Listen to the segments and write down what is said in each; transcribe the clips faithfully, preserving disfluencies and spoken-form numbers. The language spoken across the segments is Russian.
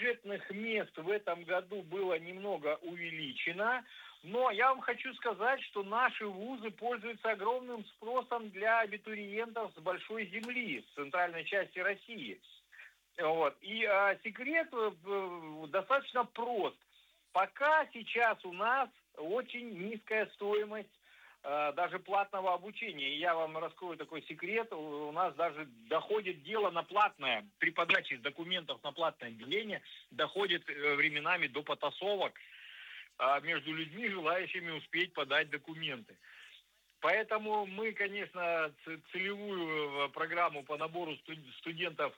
бюджетных мест в этом году было немного увеличено. Но я вам хочу сказать, что наши вузы пользуются огромным спросом для абитуриентов с большой земли, с центральной части России. Вот. И а, секрет э, достаточно прост. Пока сейчас у нас очень низкая стоимость э, даже платного обучения. И я вам раскрою такой секрет. У нас даже доходит дело на платное, при подаче документов на платное отделение, доходит э, временами до потасовок между людьми, желающими успеть подать документы. Поэтому мы, конечно, целевую программу по набору студентов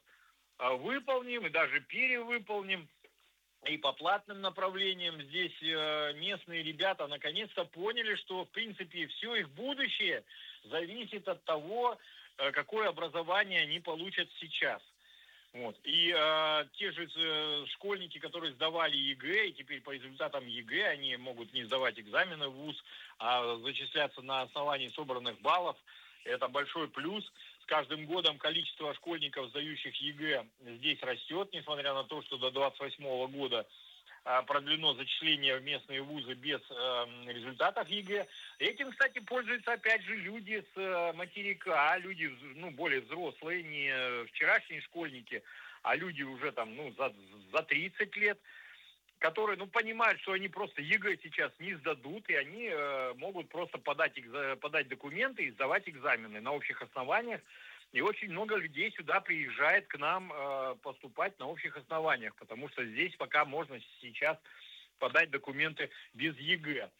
выполним и даже перевыполним. И по платным направлениям здесь местные ребята наконец-то поняли, что, в принципе, все их будущее зависит от того, какое образование они получат сейчас. Вот. И э, те же э, школьники, которые сдавали ЕГЭ, и теперь по результатам ЕГЭ они могут не сдавать экзамены в вуз, а зачисляться на основании собранных баллов. Это большой плюс. С каждым годом количество школьников, сдающих ЕГЭ, здесь растет, несмотря на то, что до двадцать восьмого года э, продлено зачисление в местные вузы без э, результатов ЕГЭ. Этим, кстати, пользуются, опять же, люди с э, материка, люди, ну, более взрослые, не вчерашние школьники, а люди уже там, ну, за, за тридцать лет, которые, ну, понимают, что они просто ЕГЭ сейчас не сдадут, и они э, могут просто подать, подать документы и сдавать экзамены на общих основаниях. И очень много людей сюда приезжает к нам э, поступать на общих основаниях, потому что здесь пока можно сейчас подать документы без ЕГЭ.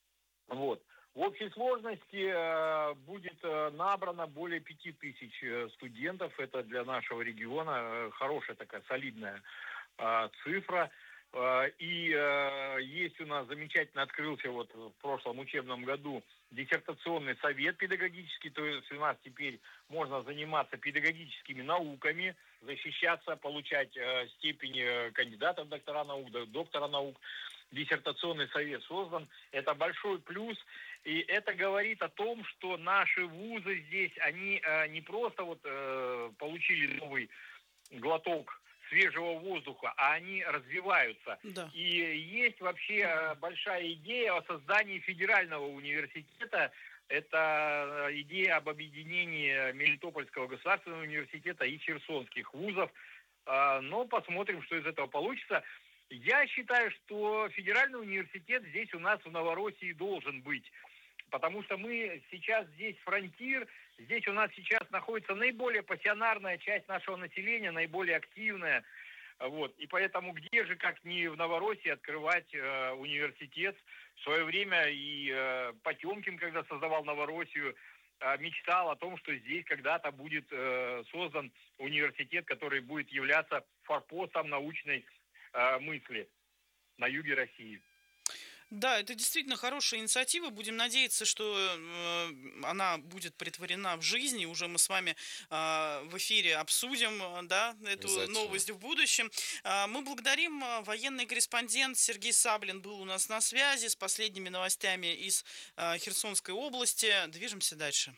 Вот. В общей сложности э, будет э, набрано более пяти тысяч э, студентов. Это для нашего региона э, хорошая такая солидная э, цифра. Э, и э, есть у нас замечательно открылся вот в прошлом учебном году диссертационный совет педагогический. То есть у нас теперь можно заниматься педагогическими науками, защищаться, получать э, степени кандидата в доктора наук, доктора наук. Диссертационный совет создан. Это большой плюс. И это говорит о том, что наши вузы здесь, они э, не просто вот э, получили новый глоток свежего воздуха, а они развиваются. Да. И есть вообще э, большая идея о создании федерального университета. Это идея об объединении Мелитопольского государственного университета и херсонских вузов. Э, но посмотрим, что из этого получится. Я считаю, что федеральный университет здесь у нас в Новороссии должен быть. Потому что мы сейчас здесь фронтир, здесь у нас сейчас находится наиболее пассионарная часть нашего населения, наиболее активная. Вот. И поэтому где же, как не в Новороссии, открывать э, университет. В свое время и э, Потемкин, когда создавал Новороссию, э, мечтал о том, что здесь когда-то будет э, создан университет, который будет являться форпостом научной э, мысли на юге России. Да, это действительно хорошая инициатива. Будем надеяться, что э, она будет претворена в жизнь. И уже мы с вами э, в эфире обсудим, да, эту новость в будущем. Э, мы благодарим. Военный корреспондент Сергей Саблин был у нас на связи с последними новостями из э, Херсонской области. Движемся дальше.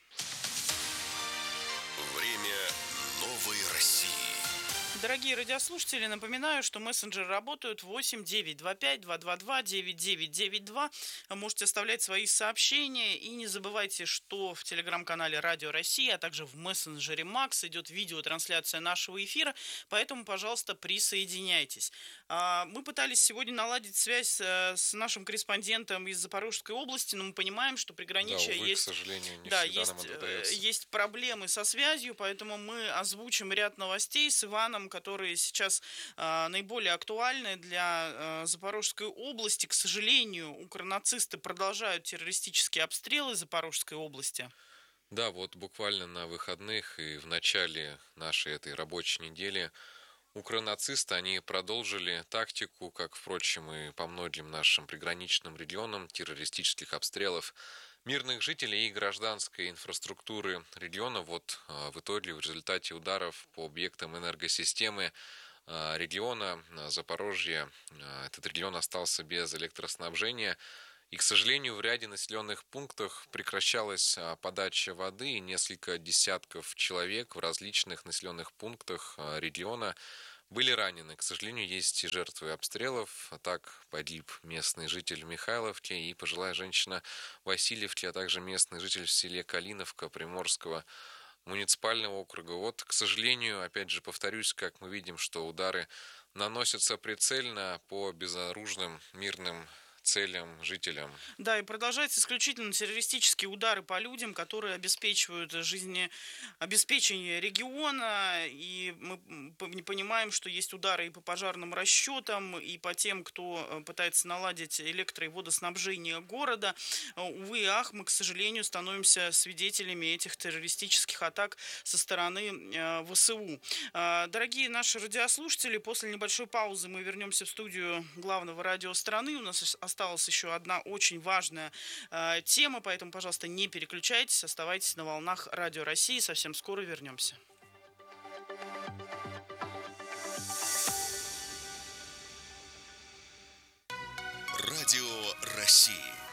Время новой России. Дорогие радиослушатели, напоминаю, что мессенджеры работают восемь девятьсот двадцать пять двести двадцать два девяносто девять девяносто два. Можете оставлять свои сообщения. И не забывайте, что в телеграм-канале Радио Россия, а также в мессенджере Макс идет видеотрансляция нашего эфира. Поэтому, пожалуйста, присоединяйтесь. Мы пытались сегодня наладить связь с нашим корреспондентом из Запорожской области, но мы понимаем, что приграничье да, увы, есть, к сожалению, не да, всегда есть, нам это удается. есть проблемы со связью, поэтому мы озвучим ряд новостей с Иваном, которые сейчас э, наиболее актуальны для э, Запорожской области. К сожалению, укронацисты продолжают террористические обстрелы Запорожской области. Да, вот буквально на выходных и в начале нашей этой рабочей недели укронацисты, они продолжили тактику, как, впрочем, и по многим нашим приграничным регионам, террористических обстрелов мирных жителей и гражданской инфраструктуры региона. Вот в итоге в результате ударов по объектам энергосистемы региона Запорожья этот регион остался без электроснабжения. И, к сожалению, в ряде населенных пунктах прекращалась подача воды, и несколько десятков человек в различных населенных пунктах региона Были ранены. К сожалению, есть и жертвы обстрелов. А так погиб местный житель в Михайловке и пожилая женщина в Васильевке, а также местный житель в селе Калиновка Приморского муниципального округа. Вот, к сожалению, опять же повторюсь, как мы видим, что удары наносятся прицельно по безоружным мирным целям, жителям. Да, и продолжаются исключительно террористические удары по людям, которые обеспечивают жизнеобеспечение региона. И мы не понимаем, что есть удары и по пожарным расчетам, и по тем, кто пытается наладить электро- и водоснабжение города. Увы и ах, мы, к сожалению, становимся свидетелями этих террористических атак со стороны ВСУ. Дорогие наши радиослушатели, после небольшой паузы мы вернемся в студию главного радио страны. У нас осталась еще одна очень важная э, тема, поэтому, пожалуйста, не переключайтесь, оставайтесь на волнах Радио России. Совсем скоро вернемся. Радио России.